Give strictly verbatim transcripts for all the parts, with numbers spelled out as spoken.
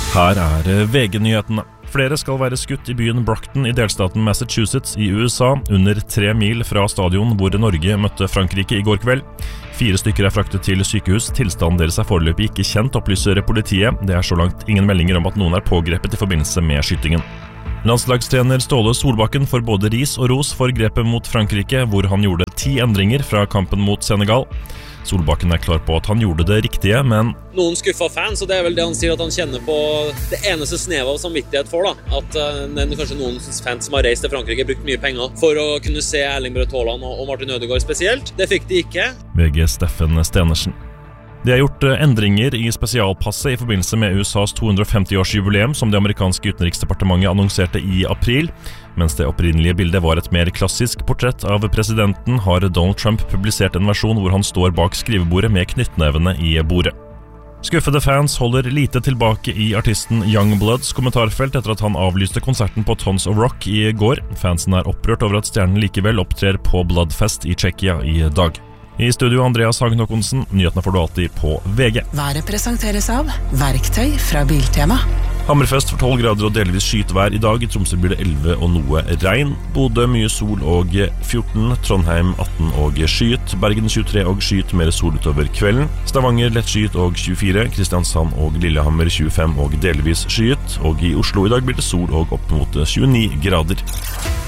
Her er V G-nyhetene. Flere skal være skutt i byen Brockton i delstaten Massachusetts i U S A, under tre mil fra stadion hvor Norge møtte Frankrike i går kveld. Fire stykker er fraktet til sykehus. Tilstanden deres er foreløpig ikke kjent, opplyser politiet. Det er så langt ingen meldinger om at noen er pågrepet i forbindelse med skytingen. Landslagstrener Ståle Solbakken får både ris og ros for grepet mot Frankrike, hvor han gjorde ti endringer fra kampen mot Senegal. Solbakken er klar på at han gjorde det riktige, men noen skuffa fans, og det er vel det han sier at han kjenner på det eneste snev av samvittighet for, da. At uh, det er kanskje noen fans som har reist til Frankrike, brukt mye penger for å kunne se Erling Braut Haaland og Martin Ødegaard spesielt. Det fikk de ikke. V G Steffen Stenersen. Det er gjort endringer i spesialpasset i forbindelse med U S A's to hundre og femti-årsjubileum som det amerikanske utenriksdepartementet annonserte i april. Mens det opprinnelige bildet var et mer klassisk portrett av presidenten, har Donald Trump publisert en versjon hvor han står bak skrivebordet med knyttnevene i bordet. Skuffede fans holder lite tilbake i artisten Youngbloods kommentarfelt etter at han avlyste konserten på Tons of Rock i går. Fansen er opprørt over at stjernen likevel opptrer på Bloodfest i Tsjekkia i dag. I studio Andreas Hagen Håkonsen, nyhetene får du alltid på V G. Været presenteres av Verktøy fra Biltema. Hammerfest for tolv grader og delvis skyet vær i dag. I Tromsø blir det elleve og noe regn. Bodø mye sol og fjorten. Trondheim atten og skyet. Bergen tjuetre og skyet, mer sol utover kvelden. Stavanger lett skyet og tjuefire. Kristiansand og Lillehammer tjuefem og delvis skyet. Og i Oslo i dag blir det sol og opp mot tjueni grader.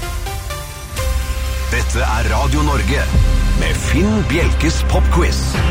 Dette er Radio Norge med Finn Bjelkes popquiz.